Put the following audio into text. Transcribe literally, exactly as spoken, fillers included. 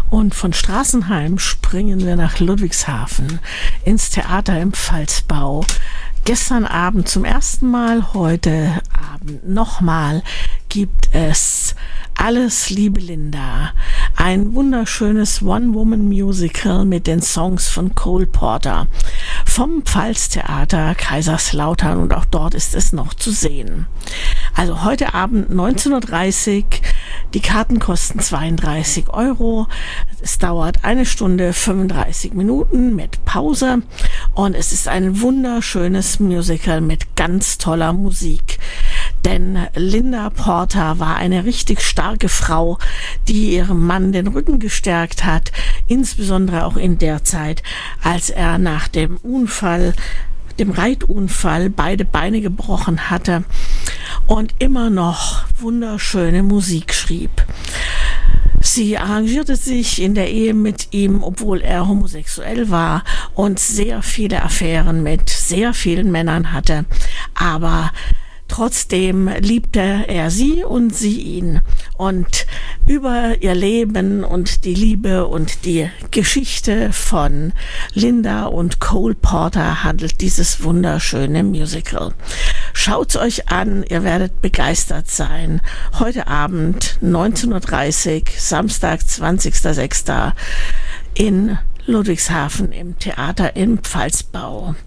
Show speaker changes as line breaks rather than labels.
Und von Straßenheim springen wir nach Ludwigshafen ins Theater im Pfalzbau. Gestern Abend zum ersten Mal, heute Abend nochmal gibt es Alles, liebe Linda. Ein wunderschönes One-Woman-Musical mit den Songs von Cole Porter vom Pfalztheater Kaiserslautern, und auch dort ist es noch zu sehen. Also heute Abend neunzehn Uhr dreißig, die Karten kosten zweiunddreißig Euro. Es dauert eine Stunde fünfunddreißig Minuten mit Pause und es ist ein wunderschönes Musical mit ganz toller Musik. Denn Linda Porter war eine richtig starke Frau, die ihrem Mann den Rücken gestärkt hat, insbesondere auch in der Zeit, als er nach dem Unfall, dem Reitunfall, beide Beine gebrochen hatte und immer noch wunderschöne Musik schrieb. Sie arrangierte sich in der Ehe mit ihm, obwohl er homosexuell war und sehr viele Affären mit sehr vielen Männern hatte, aber trotzdem liebte er sie und sie ihn. Und über ihr Leben und die Liebe und die Geschichte von Linda und Cole Porter handelt dieses wunderschöne Musical. Schaut's euch an, ihr werdet begeistert sein. Heute Abend neunzehn Uhr dreißig, Samstag, zwanzigster sechster in Ludwigshafen im Theater im Pfalzbau.